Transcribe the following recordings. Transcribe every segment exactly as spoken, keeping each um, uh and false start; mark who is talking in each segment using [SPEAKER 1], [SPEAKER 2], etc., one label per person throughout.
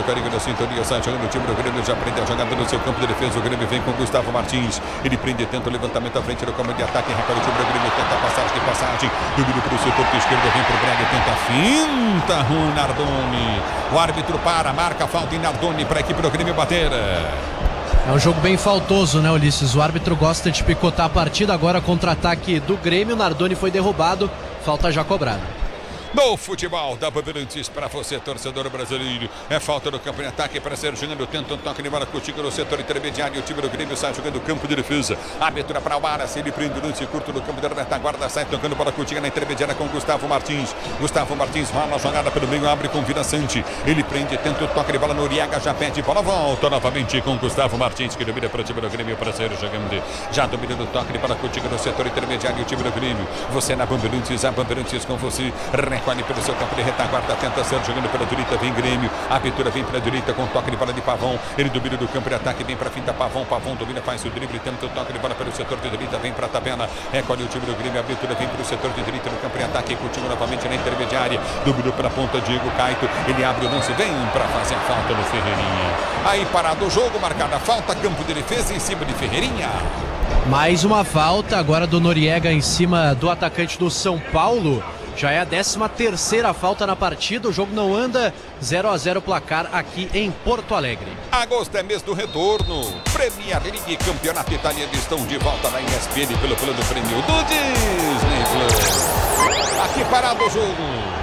[SPEAKER 1] carinho da sintonia, sai jogando o time do Grêmio, já prende a jogada no seu campo de defesa. O Grêmio vem com o Gustavo Martins. Ele prende, tenta o levantamento à frente do campo de ataque. Recolhe o time do Grêmio, tenta a passagem, que passagem. Domínio para o setor esquerdo, vem para o Brega, tenta a finta. O Nardoni. O árbitro para, marca a falta em Nardoni para a equipe do Grêmio bater.
[SPEAKER 2] É um jogo bem faltoso, né, Ulisses? O árbitro gosta de picotar a partida. Agora contra-ataque do Grêmio. Nardoni foi derrubado. Falta já cobrada.
[SPEAKER 1] No futebol da Bandeirantes para você, torcedor brasileiro. É falta do campo de ataque para ser jogando. Tenta um toque de bola contigo no setor intermediário. O time do Grêmio sai jogando campo de defesa. Abertura para o Wallace. Ele prende o lance curto no campo da retaguarda. Sai tocando bola contigo na intermediária com Gustavo Martins. Gustavo Martins rola a jogada pelo meio. Abre com Vila Sante. Ele prende, tenta o toque de bola. Noriega já pede bola. Volta novamente com Gustavo Martins, que domina para o time do Grêmio para ser jogando. Já domina o toque de bola contigo no setor intermediário. O time do Grêmio. Você na Bandeirantes. A Bandeirantes com você. Recolhe pelo seu campo de retaguarda, tenta ser jogando pela direita, vem Grêmio, a abertura vem pela direita com toque de bola de Pavão, ele domina do campo de ataque, vem para finta Pavão, Pavão domina, faz o drible, tenta o toque de bola pelo setor de direita, vem para a tabela, recolhe o time do Grêmio, a abertura vem para o setor de direita no campo de ataque, contigo novamente na intermediária, dominou pela ponta Diego Caito, ele abre o lance, vem para fazer a falta no Ferreirinha. Aí parado o jogo, marcada a falta, campo de defesa em cima de Ferreirinha.
[SPEAKER 2] Mais uma falta agora do Noriega em cima do atacante do São Paulo. Já é a décima terceira falta na partida. O jogo não anda. zero a zero placar aqui em Porto Alegre.
[SPEAKER 1] Agosto é mês do retorno. Premier League, campeonato italiano, estão de volta na E S P N pelo plano prêmio do Disney Plus. Aqui parado o jogo.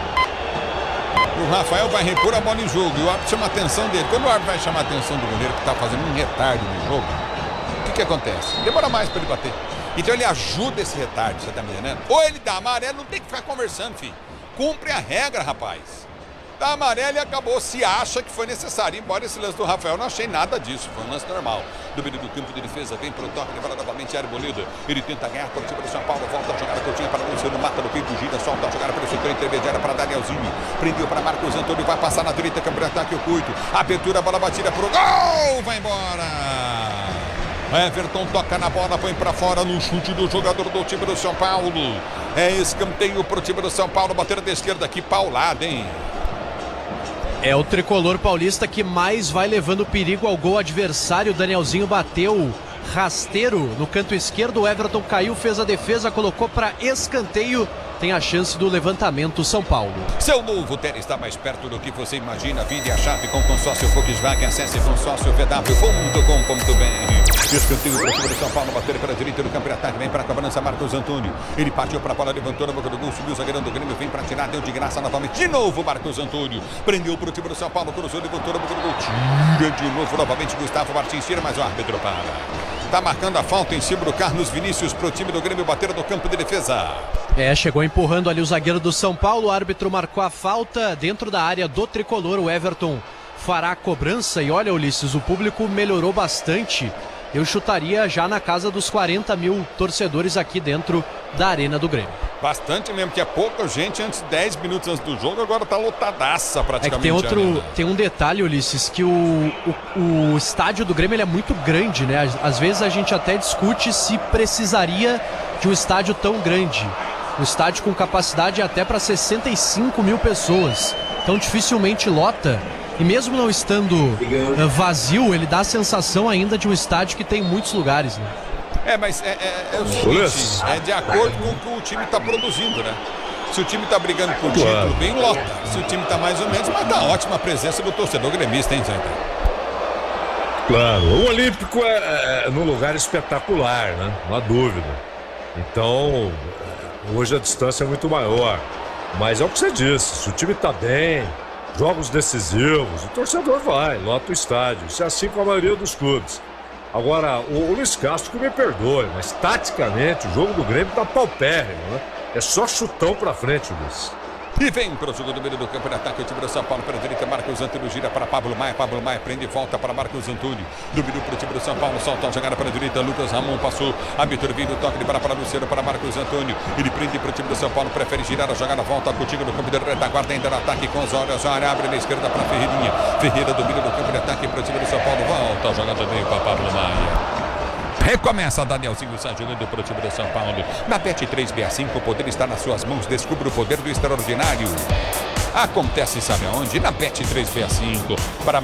[SPEAKER 1] O Rafael vai repor a bola em jogo. E o árbitro chama a atenção dele. Quando o árbitro vai chamar a atenção do goleiro que está fazendo um retardo no jogo, o que, que acontece? Demora mais para ele bater. Então ele ajuda esse retardo, você tá me entendendo? Ou ele dá amarelo, não tem que ficar conversando, filho. Cumpre a regra, rapaz. Dá amarelo e acabou, se acha que foi necessário. Embora esse lance do Rafael, não achei nada disso. Foi um lance normal. Domínio do campo de defesa, vem pro toque, levanta novamente a Arboleda. Ele tenta ganhar por cima do São Paulo, volta a jogar a curtinha para Luciano, mata no peito, gira, solta a jogada pelo setor intermediário para Danielzinho. Prendeu para Marcos Antônio, vai passar na direita, campo de ataque, o Cuito. Abertura, bola batida pro gol, vai embora. Everton toca na bola, põe para fora no chute do jogador do time do São Paulo. É escanteio pro time do São Paulo, bater da esquerda aqui, paulada, hein?
[SPEAKER 2] É o tricolor paulista que mais vai levando perigo ao gol adversário. O Danielzinho bateu rasteiro no canto esquerdo. O Everton caiu, fez a defesa, colocou para escanteio. Tem a chance do levantamento São Paulo.
[SPEAKER 1] Seu novo Ter está mais perto do que você imagina. Vire a chave com consórcio Volkswagen. Acesse consórcio v w ponto com ponto b r. Escanteio para o time do São Paulo. Bater para a direita do campo de ataque. Vem para a cobrança Marcos Antônio. Ele partiu para a bola, levantou na boca do gol. Subiu o zagueirão do Grêmio. Vem para tirar, deu de graça novamente. De novo Marcos Antônio. Prendeu para o time do São Paulo. Cruzou, levantou na boca do gol. Tira de novo novamente Gustavo Martins. Tira, mas o árbitro para. Está marcando a falta em cima do Carlos Vinícius para o time do Grêmio bater no campo de defesa.
[SPEAKER 2] É, chegou empurrando ali o zagueiro do São Paulo. O árbitro marcou a falta dentro da área do tricolor. O Everton fará a cobrança. E olha, Ulisses, o público melhorou bastante. Eu chutaria já na casa dos quarenta mil torcedores aqui dentro da Arena do Grêmio.
[SPEAKER 1] Bastante mesmo, que é pouca gente antes, dez minutos antes do jogo, agora tá lotadaça praticamente.
[SPEAKER 2] É que tem outro, tem um detalhe, Ulisses, que o, o, o estádio do Grêmio ele é muito grande, né? Às vezes a gente até discute se precisaria de um estádio tão grande. Um estádio com capacidade até para sessenta e cinco mil pessoas. Então dificilmente lota. E mesmo não estando uh, vazio, ele dá a sensação ainda de um estádio que tem muitos lugares, né?
[SPEAKER 1] É, mas é, é, é o seguinte, é de acordo com o que o time está produzindo, né? Se o time está brigando por título, bem lota. Se o time está mais ou menos, mas tá ótima a presença do torcedor gremista, hein, Zé?
[SPEAKER 3] Claro, o Olímpico é, é num lugar espetacular, né? Não há dúvida. Então, hoje a distância é muito maior. Mas é o que você disse, se o time está bem, jogos decisivos, o torcedor vai, lota o estádio. Isso é assim com a maioria dos clubes. Agora, o, o Luiz Castro que me perdoe, mas taticamente o jogo do Grêmio tá paupérrimo, né? É só chutão pra frente, Luiz.
[SPEAKER 1] E vem para o jogo do meio do campo de ataque, o time do São Paulo para a direita, Marcos Antônio gira para Pablo Maia, Pablo Maia prende e volta para Marcos Antônio, dominou para o time do São Paulo, solta a jogada para a direita, Lucas Ramon passou, abertura vindo, toque de bola para Luciano, para Marcos Antônio, ele prende para o time do São Paulo, prefere girar a jogada, volta contigo no campo de retaguarda, ainda no ataque com os olhos, a área abre na esquerda para Ferreirinha, Ferreira domina no campo de ataque para o time do São Paulo, volta a jogada veio para Pablo Maia. Recomeça, Danielzinho sai jogando para o time do São Paulo. Na Bet três B cinco, o poder está nas suas mãos. Descubra o poder do extraordinário. Acontece, sabe aonde? Na Bet três B cinco. Para